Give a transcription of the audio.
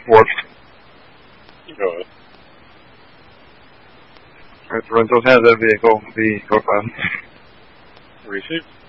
What? Go ahead. Toronto has a vehicle, the Corpan. Received.